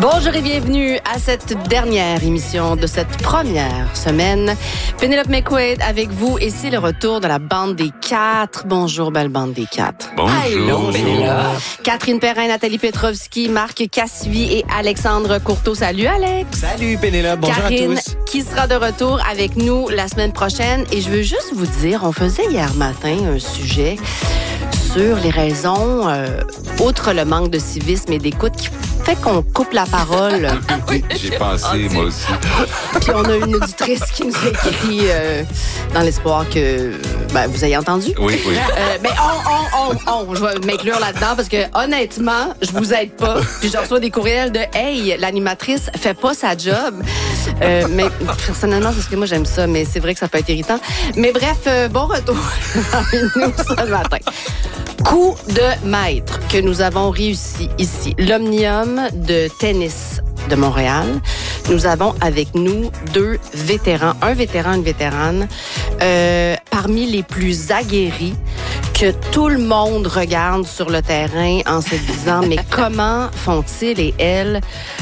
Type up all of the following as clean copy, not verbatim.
Bonjour et bienvenue à cette dernière émission de cette première semaine. Pénélope McQuaid avec vous et c'est le retour de la bande des quatre. Bonjour, belle bande des quatre. Bonjour. Pénélope. Catherine Perrin, Nathalie Petrovski, Marc Cassivy et Alexandre Courteau. Salut Alex. Salut Pénélope, bonjour Karine, à tous. Qui sera de retour avec nous la semaine prochaine. Et je veux juste vous dire, on faisait hier matin un sujet sur les raisons, outre le manque de civisme et d'écoute, qui fait qu'on coupe la parole. Oui, j'ai pensé, moi aussi. Puis on a une auditrice qui nous a écrit dans l'espoir que vous ayez entendu. Oui. Mais je vais m'inclure là-dedans parce que honnêtement, je vous aide pas. Puis je reçois des courriels de « Hey, l'animatrice fait pas sa job ». Mais personnellement, c'est parce que moi j'aime ça, mais c'est vrai que ça peut être irritant. Mais bref, bon retour avec nous ce matin. Coup de maître que nous avons réussi ici. L'Omnium de tennis de Montréal. Nous avons avec nous deux vétérans, un vétéran, une vétérane, parmi les plus aguerris que tout le monde regarde sur le terrain en se disant mais comment font-ils et elles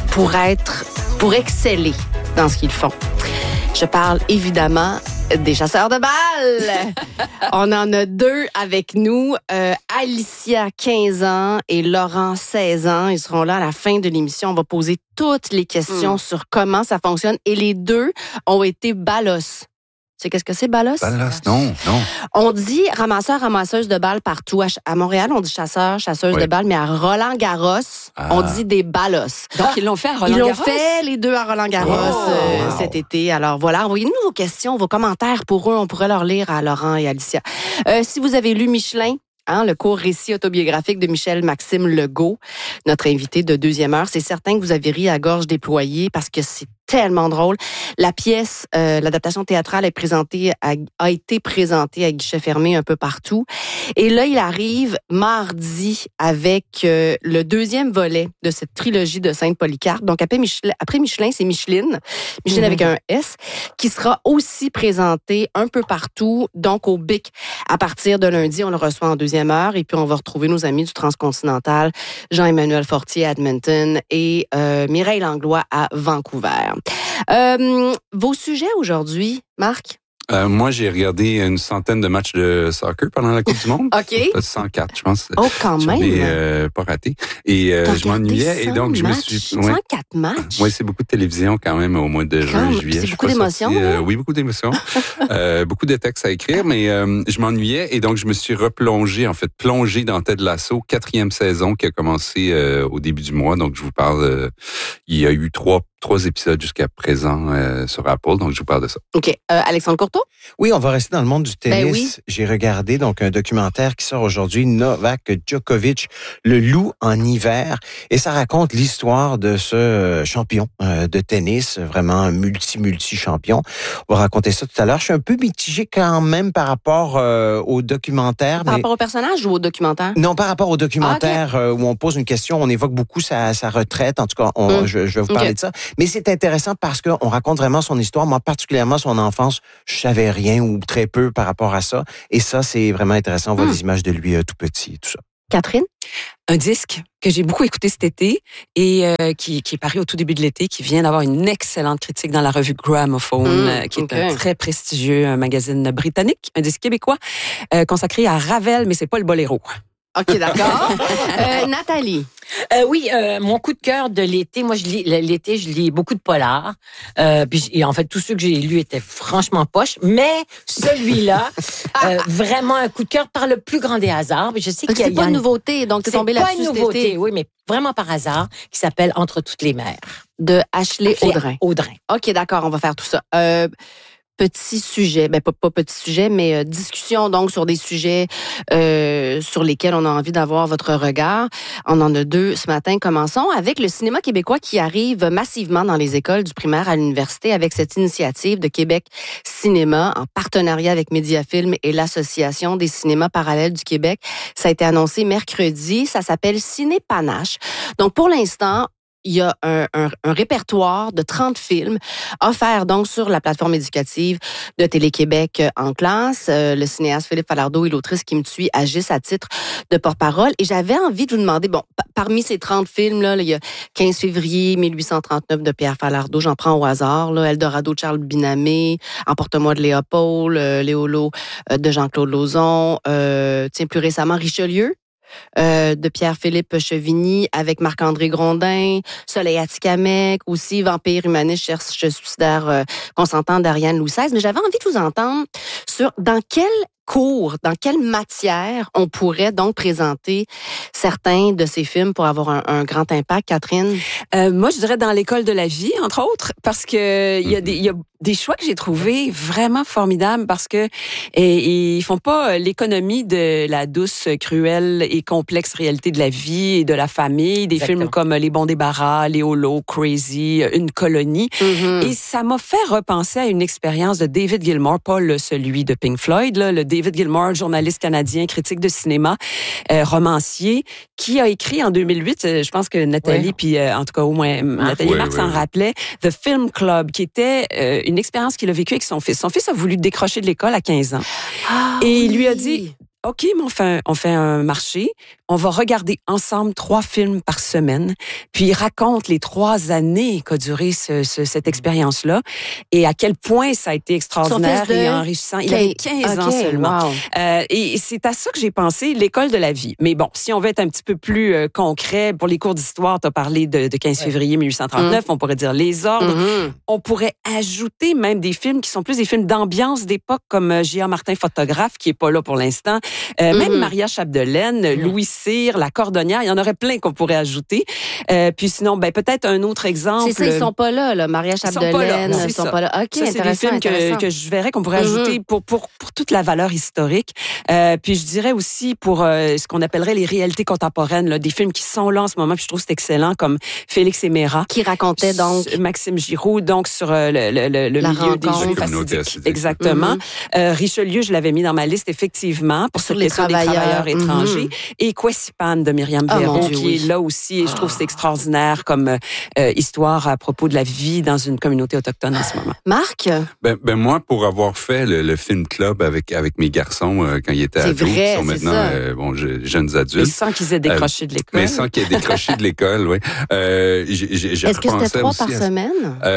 pour exceller dans ce qu'ils font? Je parle évidemment des chasseurs de balles. On en a deux avec nous. Alicia, 15 ans, et Laurent, 16 ans. Ils seront là à la fin de l'émission. On va poser toutes les questions sur comment ça fonctionne. Et les deux ont été ballos. Tu sais qu'est-ce que c'est, ballos? Ballos, non. On dit ramasseur, ramasseuse de balles partout. À Montréal, on dit chasseur, chasseuse de balles, mais à Roland-Garros, on dit des ballos. Donc, ils l'ont fait à Roland-Garros? Ils l'ont fait, les deux, à Roland-Garros cet été. Alors voilà, envoyez-nous vos questions, vos commentaires pour eux. On pourrait leur lire à Laurent et Alicia. Si vous avez lu Michelin, le court récit autobiographique de Michel-Maxime Legault, notre invité de deuxième heure, c'est certain que vous avez ri à gorge déployée parce que c'est tellement drôle. La pièce, l'adaptation théâtrale a été présentée à guichet fermé un peu partout. Et là, il arrive mardi avec le deuxième volet de cette trilogie de Sainte-Polycarpe. Donc, après Michelin, c'est Micheline avec un S, qui sera aussi présenté un peu partout, donc au BIC. À partir de lundi, on le reçoit en deuxième heure et puis on va retrouver nos amis du Transcontinental, Jean-Emmanuel Fortier à Edmonton et Mireille Langlois à Vancouver. Vos sujets aujourd'hui, Marc? Moi, j'ai regardé une centaine de matchs de soccer pendant la Coupe du Monde. OK. 104, je pense. Oh, quand même. J'en ai pas raté. Et je m'ennuyais. Et donc, je me suis... 104 matchs? Oui, c'est beaucoup de télévision quand même au mois de juillet. C'est beaucoup d'émotions. Oui, beaucoup d'émotions. Beaucoup de textes à écrire, mais je m'ennuyais. Et donc, je me suis plongé dans Ted Lasso, 4e saison qui a commencé au début du mois. Donc, je vous parle... il y a eu trois épisodes jusqu'à présent sur Apple, donc je vous parle de ça. OK. Alexandre Courteau? Oui, on va rester dans le monde du tennis. Ben oui. J'ai regardé donc un documentaire qui sort aujourd'hui, Novak Djokovic, le loup en hiver, et ça raconte l'histoire de ce champion de tennis, vraiment un multi-champion. On va raconter ça tout à l'heure. Je suis un peu mitigé quand même par rapport au documentaire. Par rapport au personnage ou au documentaire? Non, par rapport au documentaire où on pose une question, on évoque beaucoup sa retraite. En tout cas, je vais vous parler de ça. Mais c'est intéressant parce qu'on raconte vraiment son histoire. Moi, particulièrement son enfance, je savais rien ou très peu par rapport à ça. Et ça, c'est vraiment intéressant. On voit des images de lui tout petit et tout ça. Catherine? Un disque que j'ai beaucoup écouté cet été et qui est paru au tout début de l'été, qui vient d'avoir une excellente critique dans la revue Gramophone, qui est un très prestigieux magazine britannique, un disque québécois, consacré à Ravel, mais c'est pas le boléro. OK, d'accord. Nathalie? Oui, mon coup de cœur de l'été, moi, je lis beaucoup de polars. Et en fait, tous ceux que j'ai lus étaient franchement poches. Mais celui-là, vraiment un coup de cœur par le plus grand des hasards. Je sais qu'il y a c'est pas une nouveauté, donc t'es tombé là-dessus cet été. C'est pas une nouveauté, oui, mais vraiment par hasard, qui s'appelle Entre toutes les mers. De Ashley Audrin. OK, d'accord, on va faire tout ça. Petit sujet, pas petit sujet, mais discussion donc sur des sujets sur lesquels on a envie d'avoir votre regard. On en a deux ce matin. Commençons avec le cinéma québécois qui arrive massivement dans les écoles du primaire à l'université avec cette initiative de Québec Cinéma en partenariat avec Mediafilm et l'Association des cinémas parallèles du Québec. Ça a été annoncé mercredi. Ça s'appelle Ciné Panache. Donc pour l'instant, il y a un répertoire de 30 films offerts donc sur la plateforme éducative de Télé-Québec en classe. Le cinéaste Philippe Falardeau et l'autrice Kim Thuy agissent à titre de porte-parole. Et j'avais envie de vous demander, bon, parmi ces 30 films-là, il y a 15 février 1839 de Pierre Falardeau, j'en prends au hasard, là, Eldorado de Charles Binamé, Emporte-moi de Léopold, Léolo de Jean-Claude Lauzon, plus récemment Richelieu, de Pierre-Philippe Chevigny avec Marc-André Grondin, Soleil Atikamek, aussi Vampire humaniste, cherche suicidaire consentant d'Ariane Louis XVI. Mais j'avais envie de vous entendre sur dans quelle matière on pourrait donc présenter certains de ces films pour avoir un grand impact, Catherine? Moi, je dirais dans l'école de la vie, entre autres, parce que il y a des choix que j'ai trouvés vraiment formidables parce que ils font pas l'économie de la douce, cruelle et complexe réalité de la vie et de la famille. Des Exactement. films comme Les bons débarras, Les Holos, Crazy, Une colonie. Et ça m'a fait repenser à une expérience de David Gilmour, pas celui de Pink Floyd, là, le David Gilmour, journaliste canadien, critique de cinéma, romancier, qui a écrit en 2008, je pense que Nathalie, puis en tout cas au moins Nathalie Marc s'en rappelait, The Film Club, qui était une expérience qu'il a vécue avec son fils. Son fils a voulu décrocher de l'école à 15 ans. Et il lui a dit, OK, mais on fait un marché. On va regarder ensemble 3 films par semaine. Puis il raconte les 3 années qu'a duré cette expérience-là et à quel point ça a été extraordinaire et enrichissant. Il avait 15 ans seulement. Wow. Et c'est à ça que j'ai pensé, l'école de la vie. Mais bon, si on veut être un petit peu plus concret, pour les cours d'histoire, tu as parlé de 15 février 1839, on pourrait dire Les Ordres. On pourrait ajouter même des films qui sont plus des films d'ambiance d'époque, comme J.A. Martin, photographe, qui est pas là pour l'instant. Même Maria Chapdelaine, Louis Cyr, La Cordonnière, il y en aurait plein qu'on pourrait ajouter. Puis sinon, peut-être un autre exemple. C'est ça, ils sont pas là. Maria Chapdelaine, ils sont pas là. OK, ça, c'est des films que je verrais qu'on pourrait ajouter pour toute la valeur historique. Puis je dirais aussi pour ce qu'on appellerait les réalités contemporaines, là, des films qui sont là en ce moment, puis je trouve que c'est excellent, comme Félix et Méra. Qui racontait donc... Maxime Giroux, donc sur le milieu des jeux facidiques. Exactement. Richelieu, je l'avais mis dans ma liste, effectivement, pour sur les travailleurs étrangers. Et Kwesipan de Myriam Véro, qui est là aussi, et je trouve que c'est extraordinaire comme histoire à propos de la vie dans une communauté autochtone en ce moment. Marc? Ben moi, pour avoir fait le film club avec mes garçons quand ils étaient ados, qui sont maintenant jeunes adultes. Mais sans qu'ils aient décroché de l'école. Mais sans qu'ils aient décroché de l'école, oui. Est-ce que c'était 3 par semaine?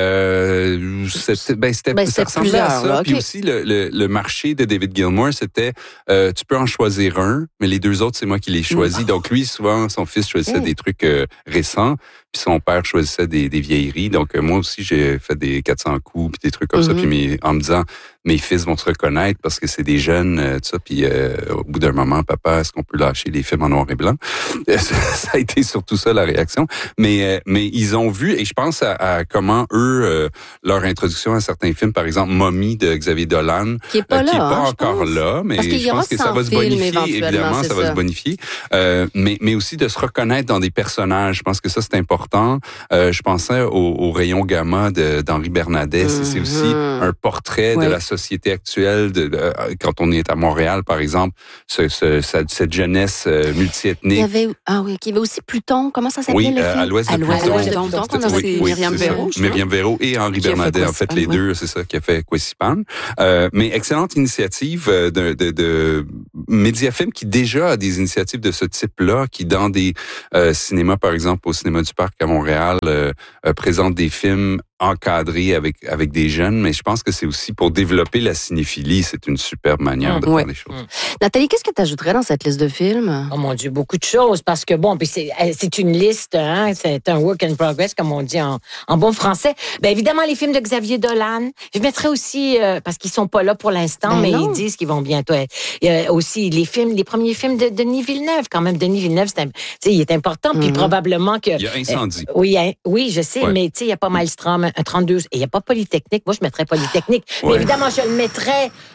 Ça ressemblait à ça. Là, Puis aussi, le marché de David Gilmour, c'était tu peux en choisir un, mais les 2 autres, c'est moi qui les choisis. Donc lui, souvent, son fils choisissait des trucs récents, puis son père choisissait des vieilleries. Donc moi aussi, j'ai fait des 400 coups, puis des trucs comme ça, puis en me disant, mes fils vont se reconnaître parce que c'est des jeunes, tout ça, puis au bout d'un moment, papa, est-ce qu'on peut lâcher les films en noir et blanc? Ça a été surtout ça, la réaction. Mais ils ont vu, et je pense à comment eux, leur introduction à certains films, par exemple, Mommy de Xavier Dolan, qui est pas encore là, mais je pense que ça va se bonifier, évidemment, ça va se bonifier. Mais aussi de se reconnaître dans des personnages. Je pense que ça, c'est important. Je pensais au Rayon Gamma d'Henri Bernadet. C'est aussi un portrait de la société actuelle, quand on est à Montréal, par exemple, cette jeunesse multiethnique. Il y avait aussi Pluton. Comment ça s'appelait, oui, le film? À l'ouest de Pluton. Myriam Véro. Myriam Véro et Henri Bernadet, en fait, les deux, c'est ça qui a fait Kwesipan. Mais excellente initiative de Mediafilm qui déjà a des initiatives de ce type-là, qui dans des cinémas, par exemple, au Cinéma du Parc à Montréal, présente des films encadré avec des jeunes, mais je pense que c'est aussi pour développer la cinéphilie. C'est une superbe manière de faire les choses. Nathalie, qu'est-ce que tu ajouterais dans cette liste de films? Oh mon Dieu, beaucoup de choses, parce que bon, puis c'est une liste, hein, c'est un work in progress, comme on dit en bon français. Ben évidemment, les films de Xavier Dolan. Je mettrais aussi, parce qu'ils sont pas là pour l'instant, mais ils disent qu'ils vont bientôt être. Il y a aussi les premiers films de Denis Villeneuve, quand même. Denis Villeneuve, il est important, puis probablement que... Il y a Incendie. Oui, je sais, mais tu sais, il y a pas Maelstrom, un 32, et il n'y a pas Polytechnique. Moi, je mettrais Polytechnique. Mais évidemment, je le mettrais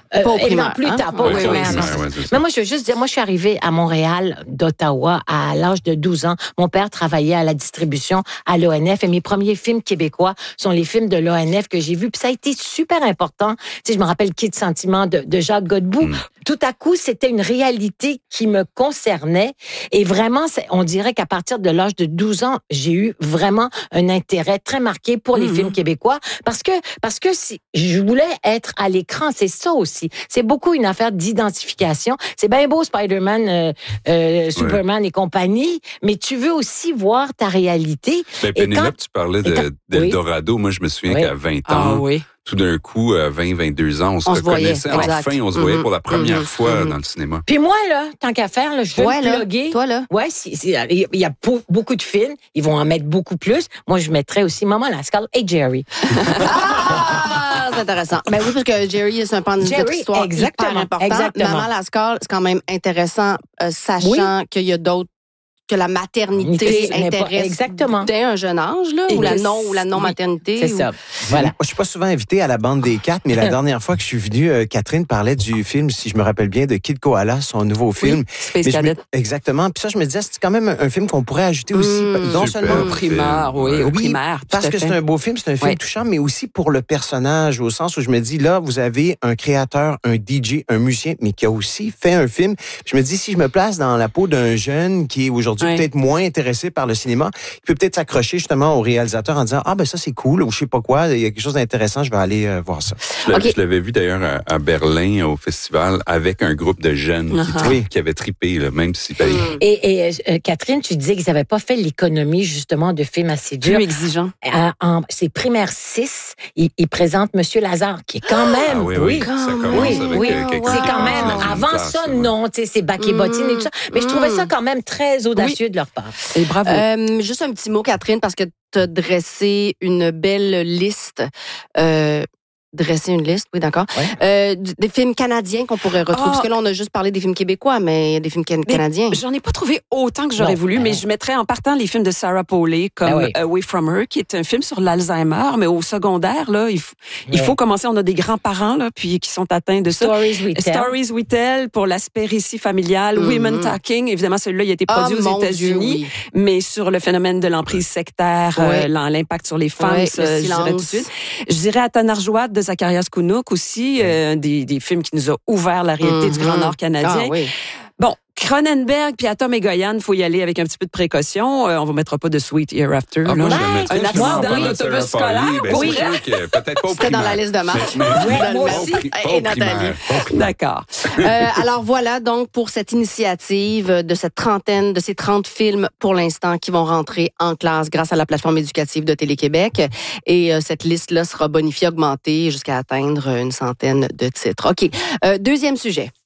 Pas au élément primaire, plus hein? tard, pas au Ouais, primaire, ouais, non. ouais, c'est ça. Mais moi, je veux juste dire, moi, je suis arrivée à Montréal d'Ottawa à l'âge de 12 ans. Mon père travaillait à la distribution à l'ONF et mes premiers films québécois sont les films de l'ONF que j'ai vus. Puis ça a été super important. Tu sais, je me rappelle Kid Sentiment de Jacques Godbout. Tout à coup, c'était une réalité qui me concernait. Et vraiment, on dirait qu'à partir de l'âge de 12 ans, j'ai eu vraiment un intérêt très marqué pour les films québécois parce que je voulais être à l'écran. C'est ça aussi. C'est beaucoup une affaire d'identification. C'est bien beau Spider-Man, Superman et compagnie, mais tu veux aussi voir ta réalité. Ben, Pénélope, tu parlais d'Eldorado. Moi, je me souviens qu'à 20 ans, tout d'un coup, à 20, 22 ans, on se reconnaissait. Enfin, on se voyait pour la première fois dans le cinéma. Puis moi, là, tant qu'à faire, là, je veux le plugger. Toi, là. Ouais, il y a beaucoup de films. Ils vont en mettre beaucoup plus. Moi, je mettrais aussi Maman Lascaux et Jerry. Ah, c'est intéressant. Ben oui, parce que Jerry, c'est un pan de notre histoire hyper important. Maman Lascaux, c'est quand même intéressant, sachant qu'il y a d'autres que la maternité intéresse dès un jeune âge, là, ou la non-maternité. C'est ça. Voilà. Moi, je suis pas souvent invité à la bande des 4, mais la dernière fois que je suis venu, Catherine parlait du film, si je me rappelle bien, de Kid Koala, son nouveau film. Space Cadet. Exactement. Puis ça, je me disais, c'est quand même un film qu'on pourrait ajouter aussi, non seulement au primaire, au primaire. Parce que c'est un beau film, c'est un film touchant, mais aussi pour le personnage, au sens où je me dis, là, vous avez un créateur, un DJ, un musicien, mais qui a aussi fait un film. Je me dis, si je me place dans la peau d'un jeune qui est aujourd'hui peut-être moins intéressé par le cinéma, il peut peut-être s'accrocher justement au réalisateur en disant ben ça c'est cool ou je sais pas quoi, il y a quelque chose d'intéressant, je vais aller voir ça. Je l'avais vu d'ailleurs à Berlin au festival avec un groupe de jeunes qui avaient trippé, là, même si... Et Catherine, tu disais qu'ils n'avaient pas fait l'économie justement de films assez durs. Plus exigeant. C'est primaire 6, ils présentent Monsieur Lazare, qui est quand même... ça commence avec c'est quand même... Avant ça, non, tu sais, c'est bac et bottines et tout ça. Mais je trouvais ça quand même très audacieux de leur part. Et bravo. Juste un petit mot, Catherine, parce que tu as dressé une belle liste. Oui, d'accord. Des films canadiens qu'on pourrait retrouver. Parce que là, on a juste parlé des films québécois, mais il y a des films canadiens. J'en ai pas trouvé autant que j'aurais voulu, mais je mettrais en partant les films de Sarah Polley, comme Away From Her, qui est un film sur l'Alzheimer, mais au secondaire, là, il faut commencer. On a des grands-parents, là, puis qui sont atteints de ça. Stories We Tell pour l'aspect récit familial. Women Talking, évidemment, celui-là, il a été produit aux États-Unis, mais sur le phénomène de l'emprise sectaire, l'impact sur les femmes, ça, je dirais tout de suite. Je dirais à Tanarjoat de Zacharias Kunuk aussi, des films qui nous a ouvert la réalité du Grand Nord canadien. Bon, Cronenberg puis Atom et Goyan, faut y aller avec un petit peu de précaution. On vous mettra pas de Sweet Hereafter. Moi, je le mettrais un accident d'autobus scolaire. Peut-être pas au C'était dans la liste de marche. Moi aussi. Et Nathalie. D'accord. Alors voilà donc pour cette initiative de cette trentaine, de ces 30 films pour l'instant qui vont rentrer en classe grâce à la plateforme éducative de Télé-Québec. Et cette liste-là sera bonifiée, augmentée jusqu'à atteindre une centaine de titres. OK. Deuxième sujet.